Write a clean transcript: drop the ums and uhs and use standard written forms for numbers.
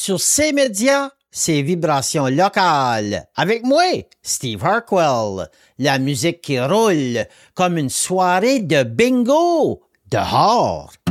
sur ces médias, ces vibrations locales. Avec moi, Steve Harquell. La musique qui roule comme une soirée de bingo dehors.